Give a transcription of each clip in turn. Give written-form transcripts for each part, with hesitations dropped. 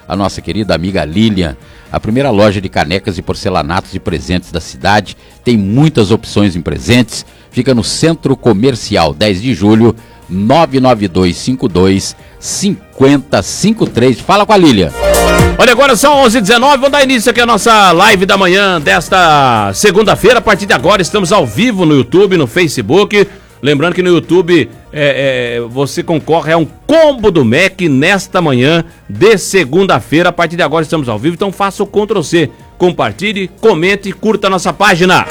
a nossa querida amiga Lilian. A primeira loja de canecas e porcelanatos e presentes da cidade. Tem muitas opções em presentes. Fica no Centro Comercial 10 de Julho, 99252-5053. Fala com a Lilian. Olha, agora são 11h19, vamos dar início aqui à nossa live da manhã desta segunda-feira. A partir de agora estamos ao vivo no YouTube, no Facebook. Lembrando que no YouTube você concorre a um combo do Mac nesta manhã de segunda-feira. A partir de agora estamos ao vivo, então faça o Ctrl+C. Compartilhe, comente e curta a nossa página.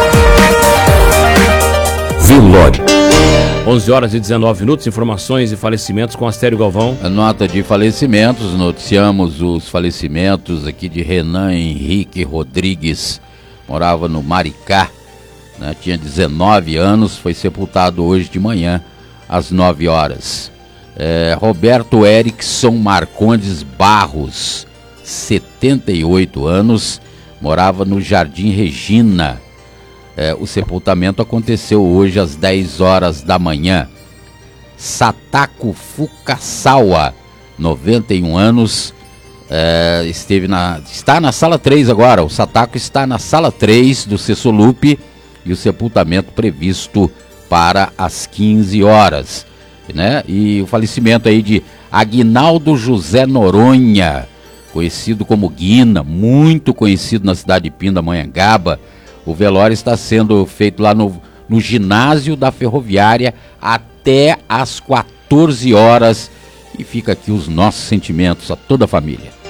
Velório. 11h19, informações e falecimentos com Astério Galvão. A nota de falecimentos, noticiamos os falecimentos aqui de Renan Henrique Rodrigues, morava no Maricá, né, tinha 19 anos, foi sepultado hoje de manhã, às 9 horas. Roberto Erickson Marcondes Barros, 78 anos, morava no Jardim Regina. O sepultamento aconteceu hoje às 10 horas da manhã. Satako Fukasawa, 91 anos, está na sala 3 agora. O Satako está na sala 3 do Cessolupe e o sepultamento previsto para as 15 horas. Né? E o falecimento aí de Aguinaldo José Noronha, conhecido como Guina, muito conhecido na cidade de Pindamonhangaba. O velório está sendo feito lá no ginásio da Ferroviária até às 14 horas. E fica aqui os nossos sentimentos a toda a família.